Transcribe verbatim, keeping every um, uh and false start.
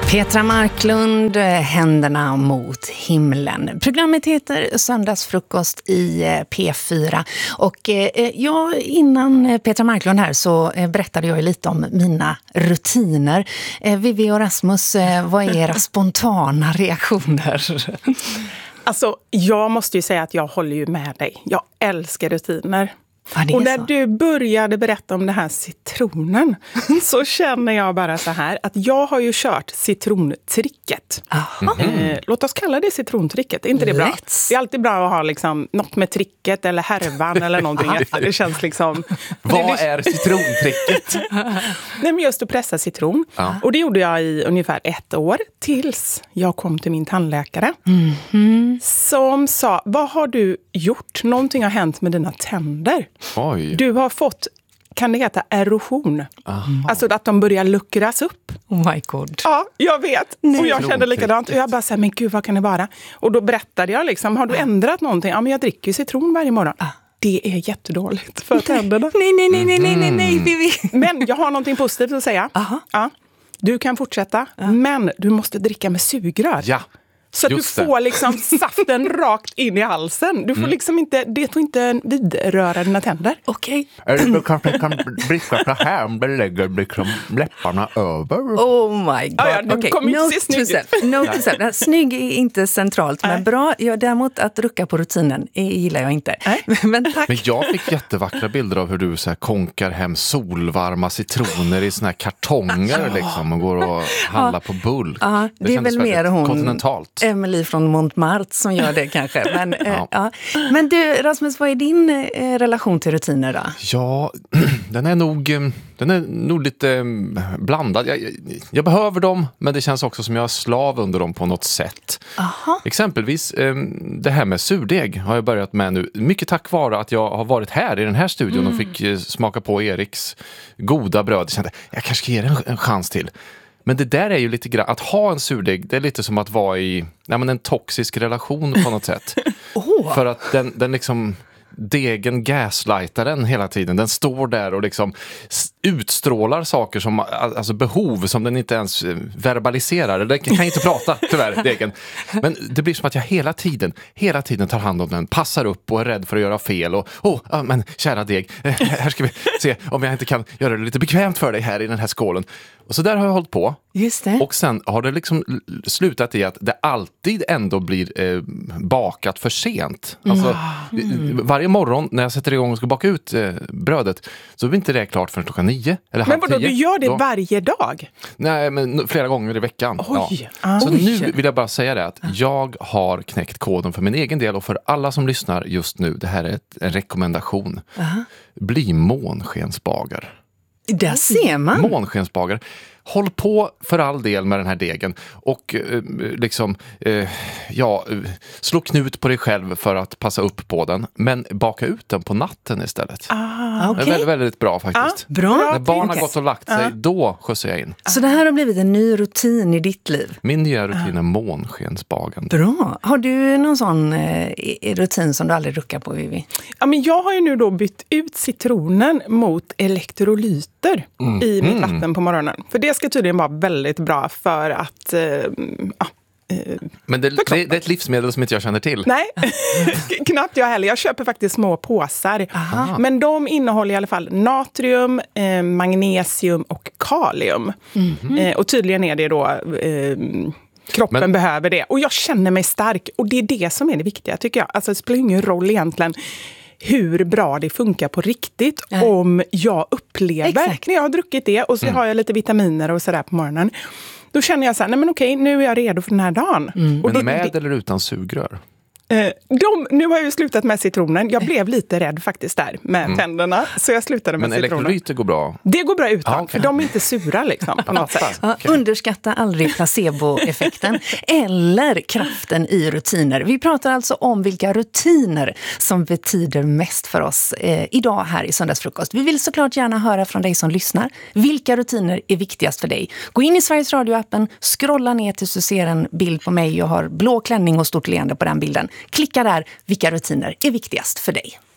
Petra Marklund, Händerna mot himlen. Programmet heter Söndagsfrukost i P fyra. Och eh, ja, innan Petra Marklund här så eh, berättade jag lite om mina rutiner. Eh, Vivi och Rasmus, eh, vad är era spontana reaktioner? Alltså, jag måste ju säga att jag håller ju med dig. Jag älskar rutiner. Ja, och när så. du började berätta om det här citronen så känner jag bara så här att jag har ju kört citrontricket. Eh, låt oss kalla det citrontricket, är inte det bra? Let's. Det är alltid bra att ha liksom något med tricket eller härvan eller någonting efter. Det känns liksom... Vad är citrontricket? Nej, men just att pressa citron. Ja. Och det gjorde jag i ungefär ett år tills jag kom till min tandläkare. Mm-hmm. Som sa, vad har du gjort? Någonting har hänt med dina tänder. Oj. Du har fått, kan det heta erosion? Aha. Alltså att de börjar luckras upp. Oh my god. Ja, jag vet. Nej. Och jag kände likadant. Och jag bara så här, men gud, vad kan det vara? Och då berättade jag liksom, har du ändrat någonting? Ja, men jag dricker ju citron varje morgon. Ah. Det är jättedåligt för tänderna. Nej, nej, nej, nej, nej, nej, nej, Vivi. Men jag har någonting positivt att säga. Aha. Ja, du kan fortsätta, men du måste dricka med sugrör. Ja. Så att du Just det. får liksom saften rakt in i halsen. Du får Mm. liksom inte, det får inte vidröra dina tänder. Okej. Eller kanske kan dricka så här om det lägger liksom läpparna över. Oh my god. Ja, ja, du Okej, kommer inte note se snygg to self. Note to self. Snygg är inte centralt, men Nej. bra. Jag, däremot att rucka på rutinen eh, gillar jag inte. Nej. Men tack. Men jag fick jättevackra bilder av hur du så här konkar hem solvarma citroner i såna här kartonger liksom och går och handlar på bulk. Ja, det är kändes väl mer väldigt hon, kontinentalt. Emily från Montmartre som gör det kanske. Men, eh, Ja. ja. Men du, Rasmus, vad är din eh, relation till rutiner då? Ja, den är nog, eh, den är nog lite eh, blandad. Jag, jag, jag behöver dem, men det känns också som jag är slav under dem på något sätt. Aha. Exempelvis eh, det här med surdeg har jag börjat med nu. Mycket tack vare att jag har varit här i den här studion Mm. och fick eh, smaka på Eriks goda bröd. Jag kände, jag kanske ska ge det en, en chans till. Men det där är ju lite grann, att ha en surdeg, det är lite som att vara i ja, men en toxisk relation på något sätt. Oh. För att den, den liksom, degen gaslightar den hela tiden. Den står där och liksom utstrålar saker som, alltså behov som den inte ens verbaliserar. Den kan inte prata, tyvärr, degen. Men det blir som att jag hela tiden, hela tiden tar hand om den, passar upp och är rädd för att göra fel. Och, åh, oh, men kära deg, här ska vi se om jag inte kan göra det lite bekvämt för dig här i den här skålen. Och så där har jag hållit på. Just det. Och sen har det liksom slutat i att det alltid ändå blir eh, bakat för sent. Alltså, mm. varje morgon när jag sätter igång och ska baka ut eh, brödet så blir inte det klart förrän klockan nio. Eller Men vadå, tio. du gör det Då. varje dag? Nej, men flera gånger i veckan. Oj. Ja. Så Oj. nu vill jag bara säga det att jag har knäckt koden för min egen del och för alla som lyssnar just nu. Det här är ett, en rekommendation. Uh-huh. Bli månskensbagare. Där ser man. Månskensbagare. Håll på för all del med den här degen och eh, liksom eh, ja, slå knut på dig själv för att passa upp på den, men baka ut den på natten istället. Ah, okej. Det är väldigt, väldigt bra faktiskt. Ah, bra. När barn har Okej. gått och lagt sig, Ja. då skjutsar jag in. Så det här har blivit en ny rutin i ditt liv. Min nya rutin är månskensbagande. Bra. Har du någon sån eh, rutin som du aldrig ruckar på, Vivi? Ja, men jag har ju nu då bytt ut citronen mot elektrolyter Mm. i mitt Mm. vatten på morgonen. För det ska tydligen vara väldigt bra för att... Eh, ja, eh, Men det, det, det är ett livsmedel som inte jag känner till. nej, knappt jag heller. Jag köper faktiskt små påsar. Aha. Men de innehåller i alla fall natrium, eh, magnesium och kalium. Mm. Eh, och tydligen är det då... Eh, kroppen Men- behöver det. Och jag känner mig stark. Och det är det som är det viktiga, tycker jag. Alltså det spelar ingen roll egentligen hur bra det funkar på riktigt. Nej. Om jag upplever, Exakt. när jag har druckit det och så Mm. har jag lite vitaminer och sådär på morgonen. Då känner jag så här, nej men okej, nu är jag redo för den här dagen. Mm. Och Men det, med det, eller utan sugrör? eh, de, nu har jag ju slutat med citronen. Jag blev lite rädd faktiskt där med tänderna. Så jag slutade med Men citronen. elektrolyter går bra. Det går bra utan, Ah, okej. för de är inte sura liksom på något sätt. Ja, underskatta aldrig placeboeffekten eller kraften i rutiner. Vi pratar alltså om vilka rutiner som betyder mest för oss eh, idag här i Söndagsfrukost. Vi vill såklart gärna höra från dig som lyssnar. Vilka rutiner är viktigast för dig? Gå in i Sveriges Radio-appen, scrolla ner tills du ser en bild på mig. Jag har blå klänning och stort leende på den bilden. Klicka där, vilka rutiner är viktigast för dig?